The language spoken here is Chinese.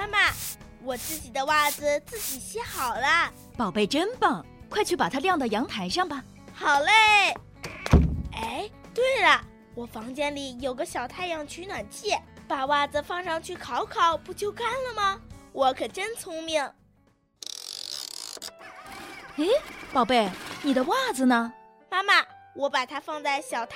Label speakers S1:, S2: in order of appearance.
S1: 妈妈，我自己的袜子自己洗好了。
S2: 宝贝真棒，快去把它晾到阳台上吧。
S1: 好嘞。哎，对了，我房间里有个小太阳取暖器，把袜子放上去烤烤，不就干了吗？我可真聪明。
S2: 诶，宝贝，你的袜子呢？
S1: 妈妈，我把它放在小太